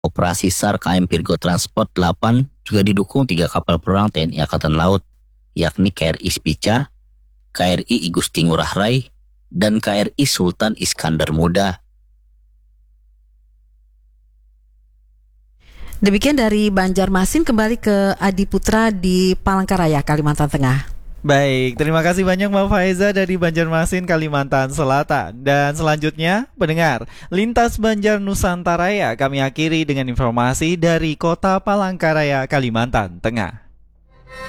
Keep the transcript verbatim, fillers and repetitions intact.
Operasi SAR K M Virgo Transport delapan juga didukung tiga kapal perang T N I Angkatan Laut, yakni K R I Spica, K R I Igusti Ngurah Rai, dan K R I Sultan Iskandar Muda. Demikian dari Banjarmasin, kembali ke Adi Putra di Palangkaraya, Kalimantan Tengah. Baik, terima kasih banyak Mbak Faiza dari Banjarmasin, Kalimantan Selatan. Dan selanjutnya, pendengar, Lintas Banjar Nusantara, kami akhiri dengan informasi dari Kota Palangkaraya, Kalimantan Tengah.